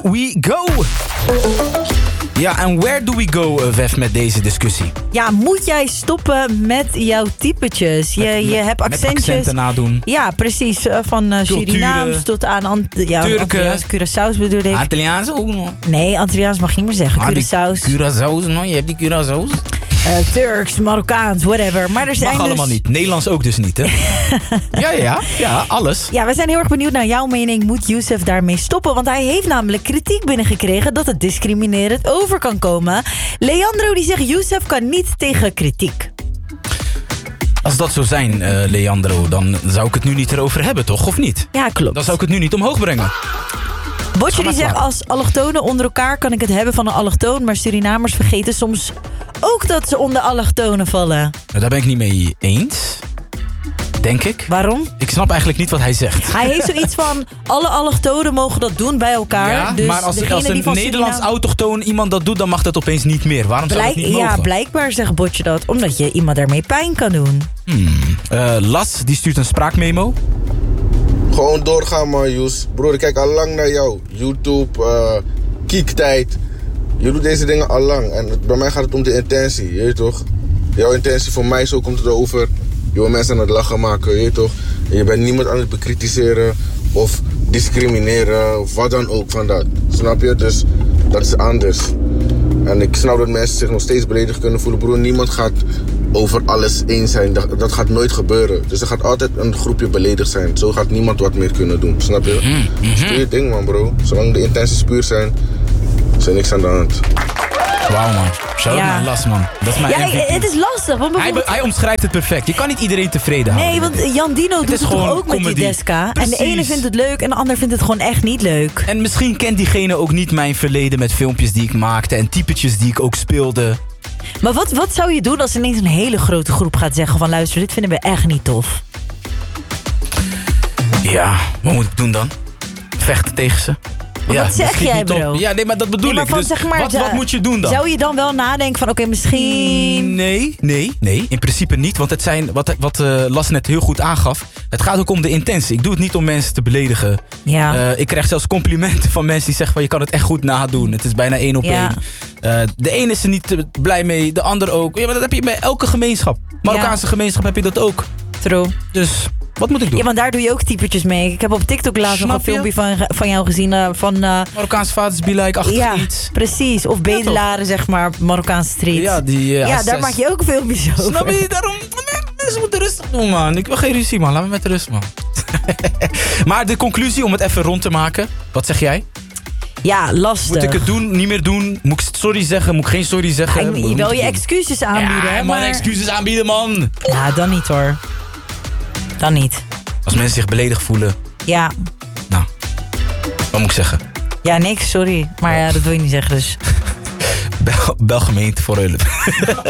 we go. Ja, en where do we go, Vef, met deze discussie? Ja, moet jij stoppen met jouw typetjes? Je hebt accentjes. Met accenten nadoen. Ja, precies. Van Surinaams tot aan Turken. Curaçao's bedoel ik. Antilliaans ook nog. Nee, Antilliaans mag je niet meer zeggen. Curaçao's. Curaçao's, no? Je hebt die Curaçao's. Turks, Marokkaans, whatever. Maar er zijn mag allemaal niet. Nederlands ook dus niet, hè? ja, alles. Ja, we zijn heel erg benieuwd naar jouw mening. Moet Youssef daarmee stoppen? Want hij heeft namelijk kritiek binnengekregen dat het discriminerend over kan komen. Leandro die zegt, Youssef kan niet tegen kritiek. Als dat zou zijn, Leandro, dan zou ik het nu niet erover hebben, toch? Of niet? Ja, klopt. Dan zou ik het nu niet omhoog brengen. Botje die zegt, als allochtonen onder elkaar kan ik het hebben van een allochtoon, maar Surinamers vergeten soms ook dat ze onder allochtonen vallen. Daar ben ik niet mee eens. Denk ik. Waarom? Ik snap eigenlijk niet wat hij zegt. Hij heeft zoiets van, alle allochtonen mogen dat doen bij elkaar. Ja, dus maar als een Nederlands autochtoon iemand dat doet, dan mag dat opeens niet meer. Waarom zou dat niet mogen? Ja, blijkbaar zegt Botje dat. Omdat je iemand daarmee pijn kan doen. Las, die stuurt een spraakmemo. Gewoon doorgaan, man, Joes. Broer, ik kijk al lang naar jou. YouTube, kiektijd. Je doet deze dingen al lang. En bij mij gaat het om de intentie, je weet toch? Jouw intentie voor mij, zo komt het over. Je wil mensen aan het lachen maken, je weet toch? En je bent niemand aan het bekritiseren of discrimineren of wat dan ook van dat. Snap je? Dus dat is anders. En ik snap dat mensen zich nog steeds beledigd kunnen voelen. Broer, niemand gaat over alles eens zijn. Dat gaat nooit gebeuren. Dus er gaat altijd een groepje beledigd zijn. Zo gaat niemand wat meer kunnen doen. Snap je? Dus doe je ding, man, bro. Zolang de intenties puur zijn, is er niks aan de hand. Wauw, man. Shout out naar Las, man. Dat is mijn MVP. Het is lastig. Want hij omschrijft het perfect. Je kan niet iedereen tevreden houden. Nee, want Jan Dino doet het toch ook comedy. met Judeska. Precies. En de ene vindt het leuk en de ander vindt het gewoon echt niet leuk. En misschien kent diegene ook niet mijn verleden met filmpjes die ik maakte en typetjes die ik ook speelde. Maar wat zou je doen als ineens een hele grote groep gaat zeggen van luister, dit vinden we echt niet tof? Ja, wat moet ik doen dan? Vechten tegen ze? Ja, wat zeg jij, bro? Ja, nee, maar dat bedoel ik. Dus zeg maar, wat moet je doen dan? Zou je dan wel nadenken van oké, misschien... Nee, in principe niet. Want het zijn, wat Las net heel goed aangaf, het gaat ook om de intentie. Ik doe het niet om mensen te beledigen. Ja. Ik krijg zelfs complimenten van mensen die zeggen van je kan het echt goed nadoen. Het is bijna 1 op 1. De ene is er niet blij mee, de ander ook. Ja, maar dat heb je bij elke gemeenschap. Marokkaanse gemeenschap heb je dat ook. True. Dus... wat moet ik doen? Ja, want daar doe je ook typetjes mee. Ik heb op TikTok laatst nog een filmpje van jou gezien. Van Marokkaanse vaders be like-achtig iets. Precies. Of bedelaren, zeg maar, op Marokkaanse street. Ja, daar maak je ook filmpjes over. Snap je? Daarom, mensen moeten rustig doen, man. Ik wil geen ruzie, man. Laat me met rust, man. Maar de conclusie, om het even rond te maken. Wat zeg jij? Ja, lastig. Moet ik het doen, niet meer doen? Moet ik sorry zeggen? Moet ik geen sorry zeggen? Je wil je excuses aanbieden. Ja, man, excuses aanbieden, man. Nou, dan niet, hoor. Dan niet. Als mensen zich beledigd voelen. Ja. Nou, wat moet ik zeggen? Ja, niks, sorry. Maar ja, dat wil je niet zeggen, dus. Bel gemeente voor hulp.